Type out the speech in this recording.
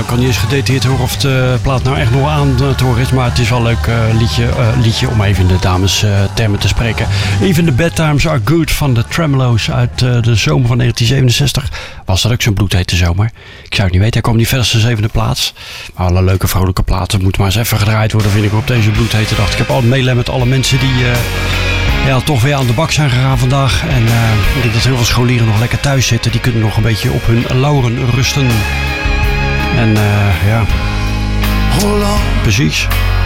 kan niet eens gedetailleerd horen of de plaat nou echt nog aan te horen is. Maar het is wel een leuk liedje om even in de damestermen te spreken. Even the Bad Times Are Good van de Tremelo's uit de zomer van 1967. Was dat ook zo'n bloedhete zomer? Ik zou het niet weten. Hij kwam niet verder als de 7e plaats. Maar wel een leuke vrolijke plaat. Dat moet maar eens even gedraaid worden, vind ik, op deze bloedhete dag. Ik heb altijd meelem met alle mensen die toch weer aan de bak zijn gegaan vandaag. En ik denk dat heel veel scholieren nog lekker thuis zitten. Die kunnen nog een beetje op hun lauren rusten. En precies.